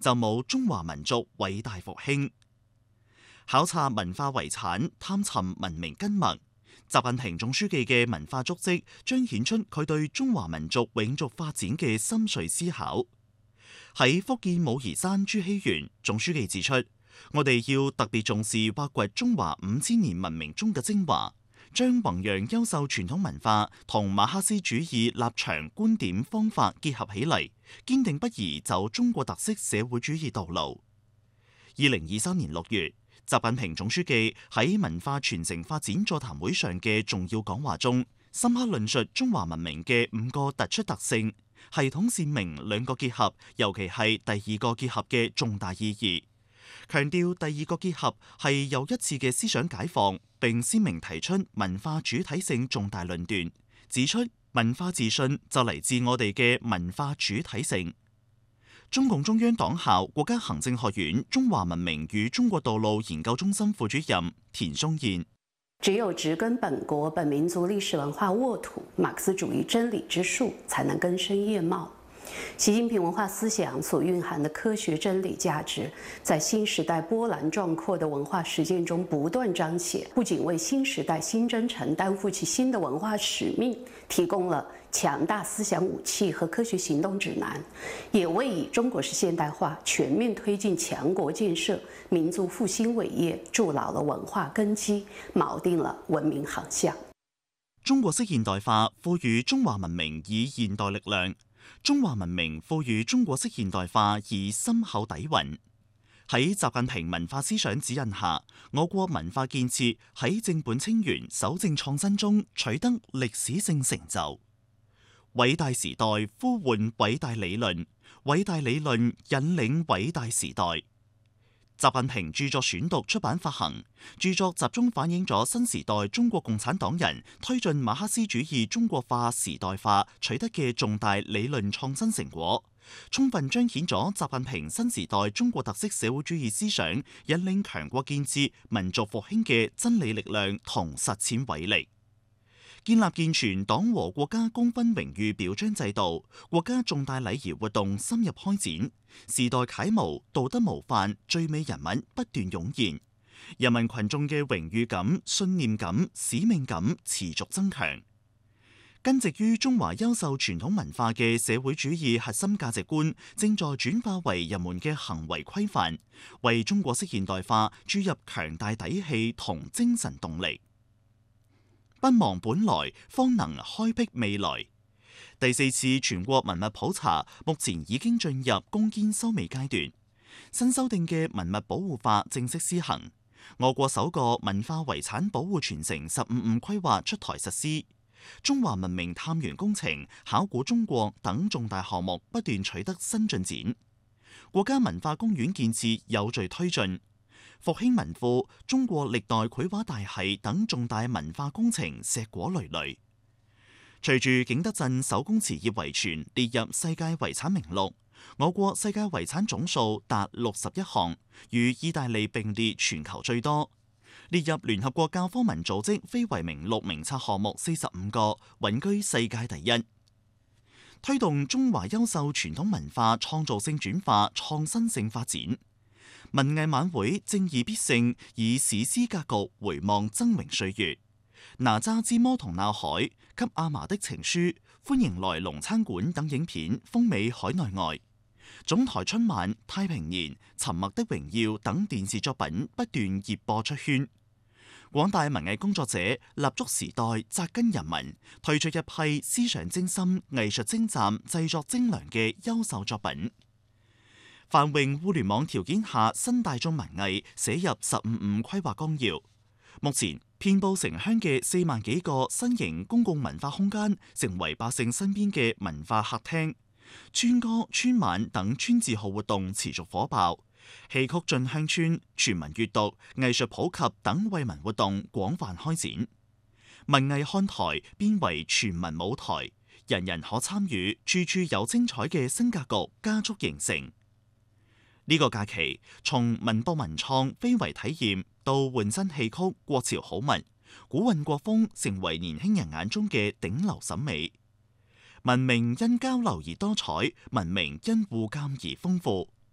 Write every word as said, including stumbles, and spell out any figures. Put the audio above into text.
就冇中華民族偉大復興。考察文化遺產，探尋文明根脈。習近平總書記嘅文化足跡，彰顯出佢對中華民族永續發展嘅深邃思考。喺福建武夷山朱熹園，總書記指出，我哋要特別重視挖掘中華五千年文明中嘅精華，將弘揚優秀傳統文化同馬克思主義立場觀點方法結合起嚟，堅定不移走中國特色社會主義道路。二零二三年六月，習近平總書記喺文化傳承發展座談會上嘅重要講話中，深刻論述中華文明嘅五個突出特性，系統鮮明兩個結合，尤其係第二個結合嘅重大意義。強調第二個結合係又一次嘅思想解放，並鮮明提出文化主體性重大論斷，指出文化自信就嚟自我哋嘅文化主體性。中共中央黨校國家行政學院中華文明與中國道路研究中心副主任田松燕： 只有植根本國本民族歷史文化沃土，馬克思主義真理之樹才能根深葉茂。習近平文化思想所蘊含的科學真理價值，在新時代波瀾壯闊的文化實踐中不斷彰顯，不僅為新時代新征程擔負起新的文化使命提供了強大思想武器和科學行動指南，也為以中國式現代化全面推進強國建設、民族復興偉業築牢了文化根基，錨定了文明航向。 中國式現代化賦予中華文明以現代力量，中華文明賦予中國式現代化以深厚底蘊。喺習近平文化思想指引下，我國文化建設喺正本清源、守正創新中取得歷史性成就。偉大時代呼喚偉大理論，偉大理論引領偉大時代。習近平著作選讀出版發行，著作集中反映咗新時代中國共產黨人推進馬克思主義中國化時代化取得嘅重大理論創新成果，充分彰顯咗習近平新時代中國特色社會主義思想引領強國建設、民族復興嘅真理力量同實踐偉力。建立健全黨和國家功勳榮譽表彰制度，國家重大禮儀活動深入開展，時代楷模、道德模範、最美人物不斷湧現，人民群眾嘅榮譽感、信念感、使命感持續增強。根植於中華優秀傳統文化嘅社會主義核心價值觀，正在轉化為人們嘅行為規範，為中國式現代化注入強大底氣同精神動力。不忘本來，方能開闢未來。第四次全國文物普查目前已經進入攻堅收尾階段，新修訂嘅文物保護法正式施行，我國首個文化遺產保護傳承十五五規劃出台實施，中華文明探源工程、考古中國等重大項目不斷取得新進展，國家文化公園建設有序推進。復興文庫、中國歷代繪畫大系等重大文化工程碩果累累。隨住景德鎮手工瓷業遺存列入世界遺產名錄，我國世界遺產總數達六十一項，與意大利並列全球最多，列入聯合國教科文組織非遺名錄名冊項目四十五個，穩居世界第一。推動中華優秀傳統文化創造性轉化、創新性發展。文藝晚會正義必勝，以史詩格局回望崢嶸歲月。哪吒之魔童鬧海、給阿嫲的情書、歡迎來龍餐館等影片風靡海內外。總台春晚、太平年、沉默的榮耀等電視作品不斷熱播出圈。廣大文藝工作者立足時代、扎根人民，推出一批思想精深、藝術精湛、製作精良嘅優秀作品。繁榮互聯網條件下，新大眾文藝寫入十五五規劃綱要。目前，遍佈城鄉嘅四萬幾個新型公共文化空間，成為百姓身邊嘅文化客廳。村歌、村晚等村字號活動持續火爆，戲曲進鄉村、全民閱讀、藝術普及等惠民活動廣泛開展。文藝看台變為全民舞台，人人可參與，處處有精彩嘅新格局加速形成。呢個假期，從文博文創非遺體驗到換新戲曲國潮好物，古韻國風成為年輕人眼中嘅頂流審美。文明因交流而多彩，文明因互鑒而豐富。